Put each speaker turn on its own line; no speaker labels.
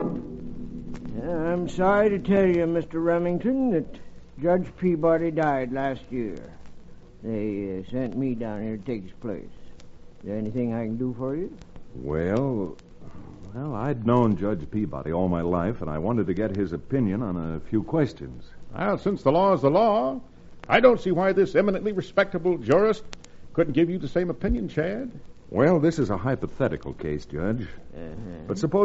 I'm sorry to tell you, Mr. Remington, that Judge Peabody died last year. They sent me down here to take his place. Is there anything I can do for you?
Well, I'd known Judge Peabody all my life, and I wanted to get his opinion on a few questions.
Well, since the law is the law, I don't see why this eminently respectable jurist couldn't give you the same opinion, Chad.
Well, this is a hypothetical case, Judge. But suppose